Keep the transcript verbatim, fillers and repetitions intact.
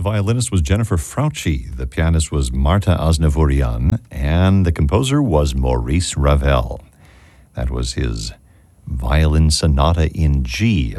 The violinist was Jennifer Frautschi, the pianist was Marta Aznavourian, and the composer was Maurice Ravel. That was his Violin Sonata in G,